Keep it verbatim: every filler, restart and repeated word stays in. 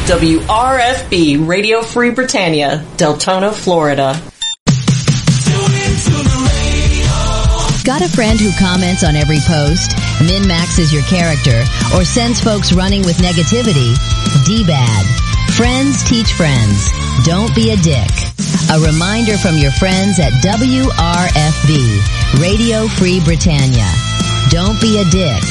W R F B, Radio Free Britannia, Deltona, Florida. Got a friend who comments on every post, min-maxes your character, or sends folks running with negativity? D-bad. Friends teach friends. Don't be a dick. A reminder from your friends at W R F B, Radio Free Britannia. Don't be a dick.